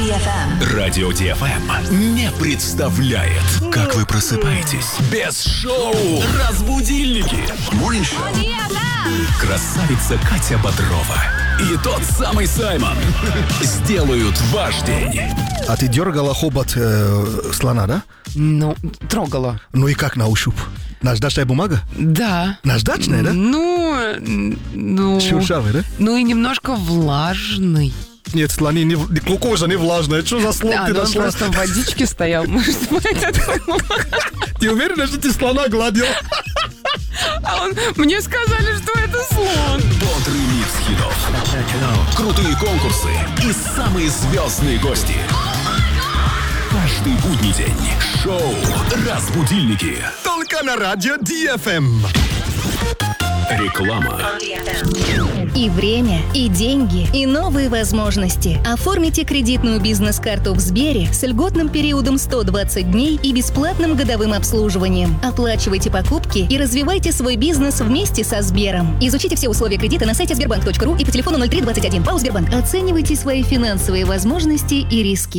DFM. Радио DFM не представляет, как вы просыпаетесь без шоу «Разбудильники». Красавица Катя Бодрова и тот самый Саймон сделают ваш день. А ты дергала хобот слона, да? Ну, трогала. Ну и как на ощупь? Наждачная бумага? Да. Наждачная, да? Ну... Шершавый, да? Ну и немножко влажный. Нет, слони, кожа не влажная. Что за слон ты Он нашла? просто в водичке стоял. Может быть, это... Ты уверена, что ты слона гладил? А мне сказали, что это слон. Бодрый микс хитов, крутые конкурсы и самые звездные гости. Каждый будний день шоу «Разбудильники». Только на радио DFM. Реклама. И время, и деньги, и новые возможности. Оформите кредитную бизнес-карту в Сбере с льготным периодом 120 дней и бесплатным годовым обслуживанием. Оплачивайте покупки и развивайте свой бизнес вместе со Сбером. Изучите все условия кредита на сайте sberbank.ru и по телефону 0321. ПАО Сбербанк. Оценивайте свои финансовые возможности и риски.